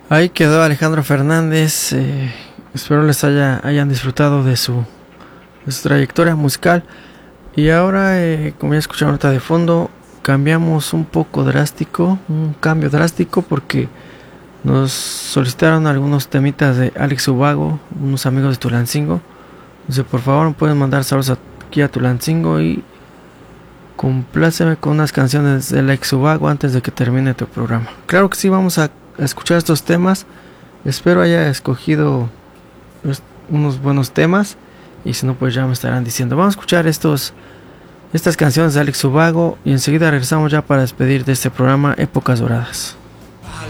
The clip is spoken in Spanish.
Ahí quedó Alejandro Fernández. Espero les hayan disfrutado de su trayectoria musical. Y ahora, como ya escucharon ahorita de fondo, cambiamos un cambio drástico porque nos solicitaron algunos temitas de Alex Ubago, unos amigos de Tulancingo. Dice, por favor, me pueden mandar saludos aquí a Tulancingo y compláceme con unas canciones de Alex Ubago antes de que termine tu programa. Claro que sí, vamos a escuchar estos temas. Espero haya escogido unos buenos temas. Y si no, pues ya me estarán diciendo. Vamos a escuchar estas canciones de Alex Ubago. Y enseguida regresamos ya para despedir de este programa Épocas Doradas.